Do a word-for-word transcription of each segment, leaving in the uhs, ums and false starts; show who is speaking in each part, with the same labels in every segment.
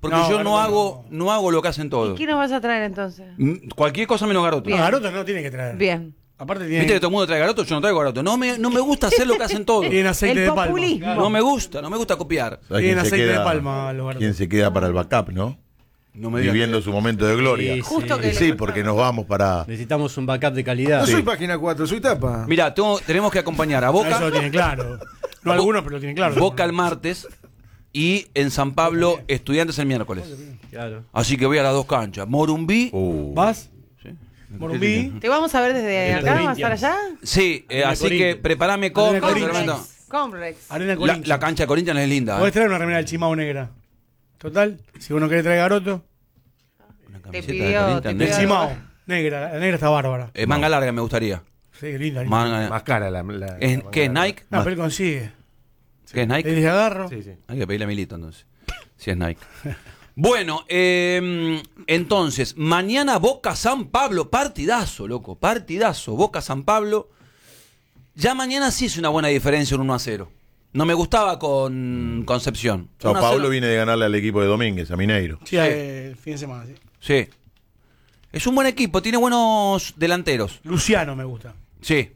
Speaker 1: porque
Speaker 2: No,
Speaker 1: yo
Speaker 2: Garoto
Speaker 1: no hago,
Speaker 2: no.
Speaker 1: no hago lo que hacen todos.
Speaker 3: ¿Y qué nos vas a traer entonces?
Speaker 1: Mm, Cualquier cosa menos Garoto.
Speaker 2: No, Garoto no tiene que traer.
Speaker 3: Bien.
Speaker 2: Aparte tiene,
Speaker 1: ¿Viste que todo el mundo trae Garoto? Yo no traigo Garoto. No me, no me gusta hacer lo que hacen todos.
Speaker 2: tiene aceite
Speaker 3: El
Speaker 2: de palma.
Speaker 3: populismo.
Speaker 1: No me gusta, no me gusta copiar.
Speaker 4: ¿Sabes
Speaker 2: Tienen
Speaker 4: quién se
Speaker 2: aceite de
Speaker 4: queda-
Speaker 2: palma los Garotos.
Speaker 4: ¿Quién se queda para el backup, no?
Speaker 1: No me digas
Speaker 4: Viviendo
Speaker 1: que-
Speaker 4: su momento de gloria.
Speaker 5: Sí,
Speaker 3: Justo
Speaker 5: sí.
Speaker 3: que
Speaker 4: Y sí, porque nos vamos para...
Speaker 5: Necesitamos un backup de calidad.
Speaker 6: No
Speaker 4: Sí.
Speaker 6: soy página cuatro, soy tapa.
Speaker 1: Mirá, tengo- tenemos que acompañar a
Speaker 2: Eso
Speaker 1: Boca,
Speaker 2: lo tiene claro. No algunos, pero lo tienen claro.
Speaker 1: Boca el martes y en San Pablo Estudiantes el miércoles.
Speaker 5: Claro.
Speaker 1: Así que voy a las dos canchas. Morumbí.
Speaker 4: Uh,
Speaker 2: ¿Vas?
Speaker 1: Sí.
Speaker 2: Morumbí.
Speaker 3: ¿Te vamos a ver desde acá? ¿Vas a estar allá?
Speaker 1: Sí, eh, así
Speaker 5: Corinthians.
Speaker 1: que prepárame con
Speaker 2: Arena Corinthians.
Speaker 1: tremendo.
Speaker 3: Comrex.
Speaker 2: Arena
Speaker 1: la,
Speaker 2: Corinthians.
Speaker 1: la cancha de Corinthians es linda.
Speaker 2: Podés
Speaker 1: ¿eh?
Speaker 2: traer una remera del Chimao negra. Total, si uno quiere traer Garoto,
Speaker 1: Una
Speaker 3: Te
Speaker 1: camiseta de
Speaker 3: pidió,
Speaker 1: Corinthians,
Speaker 3: te
Speaker 2: del
Speaker 1: ¿no?
Speaker 3: pidió.
Speaker 2: Chimao. Negra, la negra está bárbara.
Speaker 1: Eh, manga larga me gustaría.
Speaker 2: Sí, linda. linda.
Speaker 1: Manga-
Speaker 6: Más cara la. la
Speaker 1: ¿Es-
Speaker 6: la
Speaker 1: ¿Qué es
Speaker 6: manga.
Speaker 1: Nike?
Speaker 2: No, pero él consigue.
Speaker 1: ¿Qué es Nike?
Speaker 2: Él de agarro.
Speaker 6: Sí, sí.
Speaker 1: Hay que pedirle a Milito entonces. Si es Nike. Bueno, eh, entonces, mañana Boca San Pablo. Partidazo, loco. Partidazo. Boca San Pablo. Ya mañana sí es una buena diferencia, un uno a cero. No me gustaba con Concepción.
Speaker 4: Sao
Speaker 1: uno a cero.
Speaker 4: Paulo viene de ganarle al equipo de Domínguez, a Mineiro.
Speaker 2: Sí, eh, el fin de semana, sí.
Speaker 1: Sí. Es un buen equipo, tiene buenos delanteros.
Speaker 2: Luciano me gusta.
Speaker 1: Sí.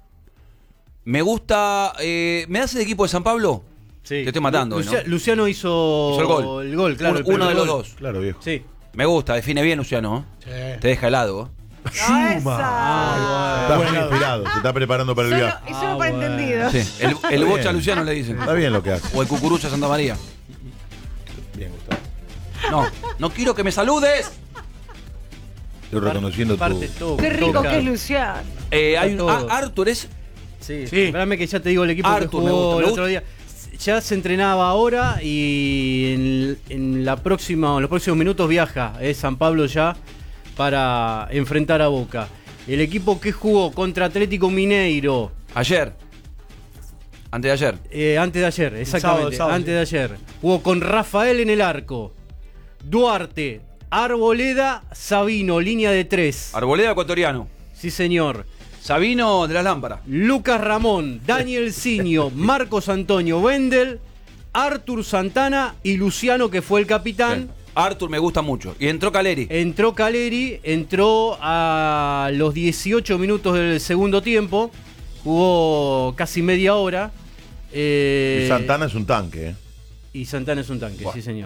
Speaker 1: Me gusta. Eh, ¿Me das el equipo de San Pablo?
Speaker 5: Sí.
Speaker 1: Te estoy matando,
Speaker 5: Lucia-
Speaker 1: ¿no?
Speaker 5: Luciano hizo,
Speaker 1: Hizo el gol.
Speaker 5: el gol, claro.
Speaker 1: Uno-
Speaker 5: el primer
Speaker 1: uno de los
Speaker 5: gol.
Speaker 1: dos.
Speaker 4: Claro, viejo.
Speaker 5: Sí.
Speaker 1: Me gusta, define bien Luciano. ¿eh?
Speaker 2: Sí.
Speaker 1: Te deja helado. ¿eh?
Speaker 3: ¡Ah, esa!
Speaker 4: Está
Speaker 2: Bueno.
Speaker 4: muy inspirado, se está preparando para el
Speaker 3: Solo,
Speaker 4: viaje.
Speaker 3: es solo
Speaker 5: Ah,
Speaker 3: para
Speaker 5: bueno.
Speaker 3: entendidos.
Speaker 1: Sí. El, el
Speaker 4: Está
Speaker 1: bocha
Speaker 4: bien.
Speaker 1: Luciano le dicen.
Speaker 4: Está bien lo que hace.
Speaker 1: O el cucurucho Santa María.
Speaker 4: Bien, Gustavo.
Speaker 1: No, no quiero que me saludes.
Speaker 4: Estoy reconociendo tu...
Speaker 5: Parte todo,
Speaker 3: Qué rico
Speaker 5: toca.
Speaker 3: que es Luciano.
Speaker 1: Eh, hay un,
Speaker 5: Todo.
Speaker 1: ah, Arthur es.
Speaker 5: Sí,
Speaker 2: Sí.
Speaker 5: espérame que ya te digo el equipo
Speaker 1: Arthur,
Speaker 5: que
Speaker 1: me
Speaker 5: jugó
Speaker 1: gusta, me
Speaker 5: el
Speaker 1: gusta.
Speaker 5: otro día. Ya se entrenaba ahora y en, en la próxima, en los próximos minutos viaja eh, San Pablo ya para enfrentar a Boca. El equipo que jugó contra Atlético Mineiro
Speaker 1: Ayer. Antes de ayer.
Speaker 5: eh, antes de ayer, exactamente,
Speaker 2: sábado, sábado,
Speaker 5: antes
Speaker 2: sí.
Speaker 5: de ayer. Jugó con Rafael en el arco, Duarte, Arboleda, Sabino, línea de tres.
Speaker 1: Arboleda ecuatoriano.
Speaker 5: Sí, señor.
Speaker 1: Sabino de las lámparas.
Speaker 5: Lucas Ramón, Daniel Ciño, Marcos Antonio Wendel, Artur Santana y Luciano, que fue el capitán.
Speaker 1: Sí. Arthur me gusta mucho. Y entró Caleri.
Speaker 5: Entró Caleri, entró a los dieciocho minutos del segundo tiempo, jugó casi media hora. eh,
Speaker 4: Y Santana es un tanque, ¿eh?
Speaker 5: y Santana es un tanque,
Speaker 4: Buah.
Speaker 5: sí señor.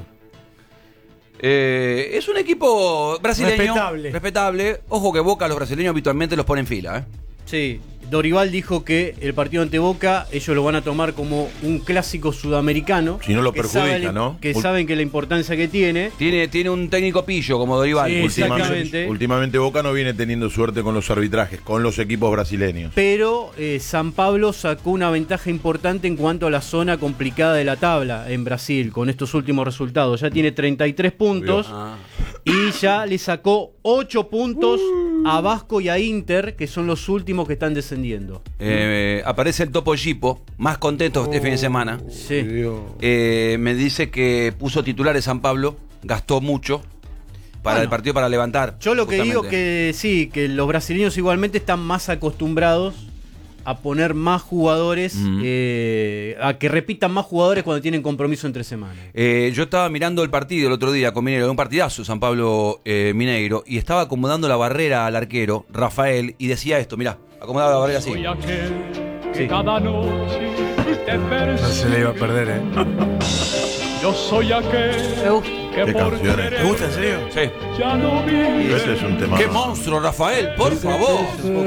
Speaker 1: Eh, es un equipo brasileño.
Speaker 2: Respetable.
Speaker 1: Respetable. Ojo que Boca, los brasileños habitualmente los ponen en fila. ¿eh?
Speaker 5: Sí, Dorival dijo que el partido ante Boca ellos lo van a tomar como un clásico sudamericano.
Speaker 4: Si no lo
Speaker 5: que
Speaker 4: perjudica,
Speaker 5: saben-
Speaker 4: ¿no?
Speaker 5: Que
Speaker 4: Ul-
Speaker 5: saben que la importancia que tiene.
Speaker 1: Tiene, tiene un técnico pillo como Dorival.
Speaker 2: Sí,
Speaker 4: Últimamente,
Speaker 5: exactamente.
Speaker 4: últimamente Boca no viene teniendo suerte con los arbitrajes, con los equipos brasileños.
Speaker 5: Pero eh, San Pablo sacó una ventaja importante en cuanto a la zona complicada de la tabla en Brasil con estos últimos resultados. Ya tiene treinta y tres puntos
Speaker 1: Ah.
Speaker 5: y ya le sacó ocho puntos a Vasco y a Inter, que son los últimos que están descendiendo.
Speaker 1: Eh, aparece el Topo Gipo, más contento este fin de semana.
Speaker 5: Sí.
Speaker 1: Eh, me dice que puso titulares San Pablo, gastó mucho para
Speaker 5: Bueno.
Speaker 1: el partido para levantar.
Speaker 5: Yo lo que digo
Speaker 1: justamente.
Speaker 5: que sí, que los brasileños igualmente están más acostumbrados a poner más jugadores,
Speaker 1: Mm.
Speaker 5: eh, a que repitan más jugadores cuando tienen compromiso entre semanas.
Speaker 1: Eh, yo estaba mirando el partido el otro día con Mineiro, un partidazo San Pablo eh, Mineiro, y estaba acomodando la barrera al arquero, Rafael, y decía esto, mirá, acomodaba la barrera así.
Speaker 7: Soy aquel que
Speaker 5: Sí.
Speaker 7: cada noche te
Speaker 6: No se le iba a perder, ¿eh?
Speaker 7: Yo soy aquel
Speaker 3: Me gusta.
Speaker 7: que
Speaker 4: Qué
Speaker 7: por
Speaker 4: canciones.
Speaker 7: querer
Speaker 2: ¿Te gusta, en serio?
Speaker 1: Sí.
Speaker 7: ya no vive.
Speaker 4: Ese es un tema.
Speaker 1: ¡Qué monstruo, Rafael! ¡Por favor!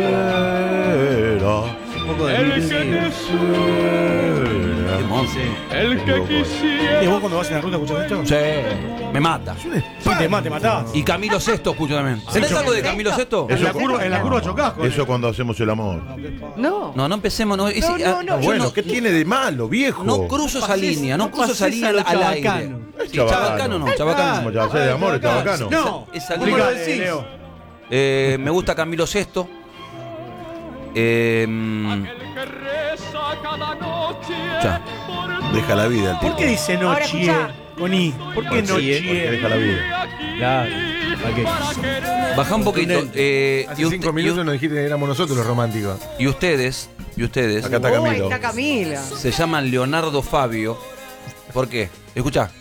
Speaker 5: Un poco de
Speaker 7: El
Speaker 5: Beatles.
Speaker 7: que te
Speaker 1: ¡Qué monstruo!
Speaker 7: el que
Speaker 2: ¿Y
Speaker 7: quisiera.
Speaker 2: vos cuando vas en la ruta escuchás esto?
Speaker 1: Sí, me mata.
Speaker 2: Sí, te, ma- te matás.
Speaker 1: Y Camilo Sesto escucho también. ¿Tenés algo de Camilo Sesto?
Speaker 2: En la
Speaker 4: Eso-
Speaker 2: curva, en la curva chocás con
Speaker 4: Eso cuando hacemos el amor.
Speaker 3: No.
Speaker 1: No, no empecemos. No, ese-
Speaker 3: No, no,
Speaker 1: ah,
Speaker 3: no.
Speaker 1: yo
Speaker 4: Bueno,
Speaker 1: no-
Speaker 4: ¿qué tiene de malo, viejo?
Speaker 1: No cruzo esa línea, no cruzo esa
Speaker 5: pases
Speaker 1: línea
Speaker 5: a lo
Speaker 1: al aire.
Speaker 5: chabacano.
Speaker 1: Sí, chabacano no, chabacano
Speaker 4: Como
Speaker 1: no.
Speaker 4: ya de amor, está bacano.
Speaker 5: No,
Speaker 1: Esa
Speaker 5: ¿cómo
Speaker 1: línea-
Speaker 5: lo decís?
Speaker 2: Leo.
Speaker 1: Eh, me gusta Camilo Sesto. Eh,
Speaker 7: El que reza cada noche
Speaker 1: Ya.
Speaker 7: por
Speaker 4: Deja la vida el tipo.
Speaker 2: ¿Por qué dice
Speaker 3: Ahora
Speaker 2: noche
Speaker 3: escuchá.
Speaker 2: con I? ¿Por qué
Speaker 4: Porque
Speaker 2: noche?
Speaker 4: deja la vida.
Speaker 5: Claro, ¿para qué?
Speaker 1: baja un poquito. Eh,
Speaker 6: Hace
Speaker 1: y,
Speaker 6: cinco
Speaker 1: usted-
Speaker 6: minutos
Speaker 1: y-
Speaker 6: nos dijiste que éramos nosotros los románticos.
Speaker 1: y ustedes, y ustedes
Speaker 4: Acá está
Speaker 3: Uy,
Speaker 4: Camilo.
Speaker 3: está Camilo.
Speaker 1: se llaman Leonardo Fabio. ¿Por qué? Escuchá.